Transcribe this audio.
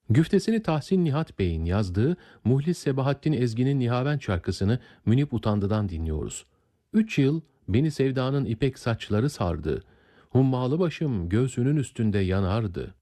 Güftesini Tahsin Nihat Bey'in yazdığı Muhlis Sebahattin Ezgi'nin Nihavent şarkısını Münip Utandı'dan dinliyoruz. 3 yıl beni sevdanın ipek saçları sardı. Hummalı başım göğsünün üstünde yanardı.